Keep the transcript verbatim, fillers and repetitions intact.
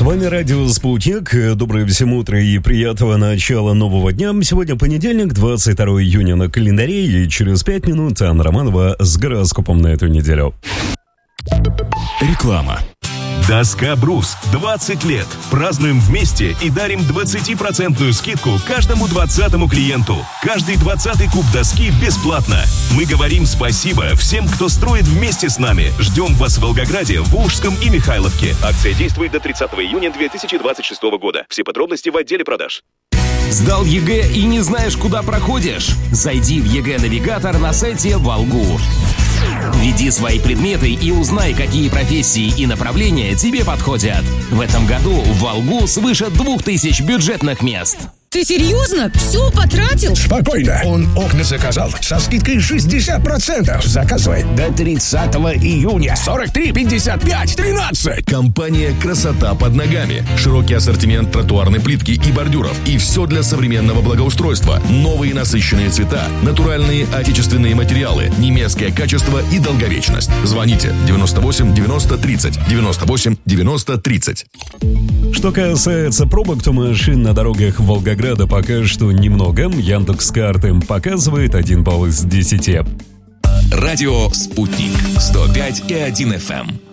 вами радио «Спутник». Доброе всем утро и приятного начала нового дня. Сегодня понедельник, двадцать второго июня на календаре, и через пять минут Анна Романова с гороскопом на эту неделю. Реклама. Доска «Брус». двадцать лет. Празднуем вместе и дарим двадцатипроцентную скидку каждому двадцатому клиенту. Каждый двадцатый куб доски бесплатно. Мы говорим спасибо всем, кто строит вместе с нами. Ждем вас в Волгограде, Волжском и Михайловке. Акция действует до тридцатого июня две тысячи двадцать шестого года. Все подробности в отделе продаж. Сдал ЕГЭ и не знаешь, куда проходишь? Зайди в ЕГЭ-навигатор на сайте Волгу. Введи свои предметы и узнай, какие профессии и направления тебе подходят. В этом году в Волгу свыше двух тысяч бюджетных мест. Ты серьезно? Все потратил? Спокойно. Он окна заказал со скидкой шестьдесят процентов. Заказывай до тридцатого июня. сорок три пятьдесят пять тринадцать. Компания «Красота под ногами». Широкий ассортимент тротуарной плитки и бордюров. И все для современного благоустройства. Новые насыщенные цвета, натуральные отечественные материалы, немецкое качество и долговечность. Звоните девяносто восемь девяносто тридцать. девяносто восемь девяносто тридцать. Что касается пробок, то машин на дорогах Волгограда пока что немного. Яндекс.Карты показывает один балл из десяти. Радио «Спутник». сто пять и один эф эм.